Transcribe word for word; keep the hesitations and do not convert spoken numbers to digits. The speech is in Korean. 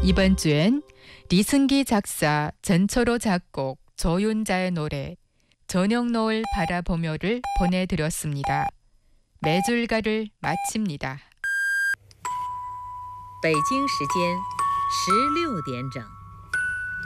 이번 주엔 리승기 작사, 전철호 작곡, 조윤자의 노래 저녁 노을 바라보며를 보내드렸습니다. 매줄가를 마칩니다. 北京时间十六点整。